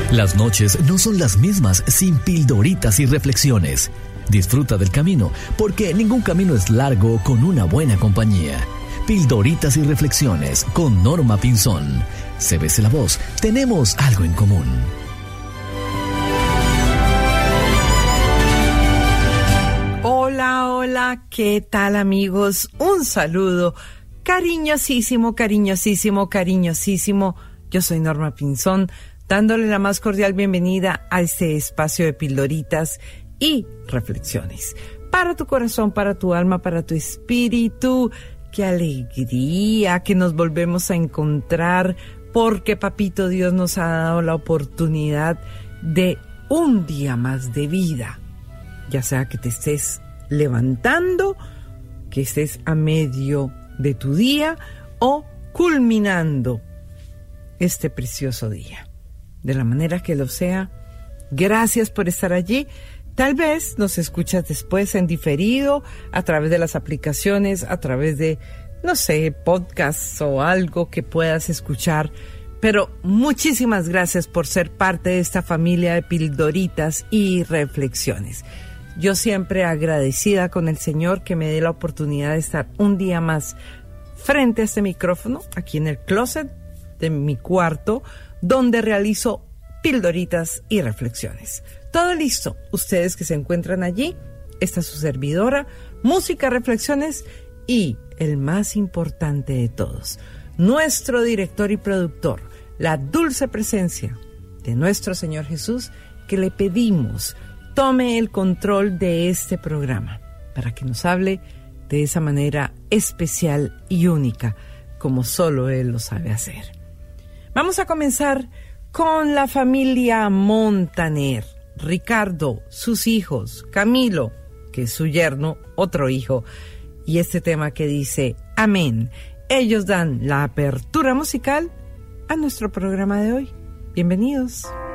Las noches no son las mismas sin pildoritas y reflexiones. Disfruta del camino, porque ningún camino es largo con una buena compañía. Pildoritas y reflexiones con Norma Pinzón. CBC La Voz, tenemos algo en común. Hola, hola, ¿qué tal amigos? Un saludo cariñosísimo, cariñosísimo, cariñosísimo. Yo soy Norma Pinzón, dándole la más cordial bienvenida a este espacio de pildoritas y reflexiones. Para tu corazón, para tu alma, para tu espíritu. Qué alegría que nos volvemos a encontrar, porque Papito Dios nos ha dado la oportunidad de un día más de vida. Ya sea que te estés levantando, que estés a medio de tu día o culminando este precioso día. De la manera que lo sea, gracias por estar allí. Tal vez nos escuchas después en diferido, a través de las aplicaciones, a través de, no sé, podcasts o algo que puedas escuchar. Pero muchísimas gracias por ser parte de esta familia de pildoritas y reflexiones. Yo siempre agradecida con el Señor que me dé la oportunidad de estar un día más frente a este micrófono, aquí en el closet de mi cuarto, donde realizo pildoritas y reflexiones. Todo listo. Ustedes que se encuentran allí, esta es su servidora, música, reflexiones y el más importante de todos, nuestro director y productor, la dulce presencia de nuestro Señor Jesús, que le pedimos tome el control de este programa para que nos hable de esa manera especial y única, como solo Él lo sabe hacer. Vamos a comenzar con la familia Montaner. Ricardo, sus hijos, Camilo, que es su yerno, otro hijo, y este tema que dice Amén. Ellos dan la apertura musical a nuestro programa de hoy. Bienvenidos.